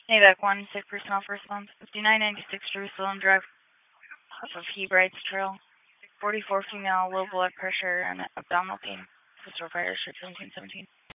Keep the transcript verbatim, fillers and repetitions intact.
AVAC one, sick personnel for response. fifty-nine ninety-six Jerusalem Drive off of Hebrides Trail. forty-four female, low blood pressure and abdominal pain. Sister fire, seventeen seventeen.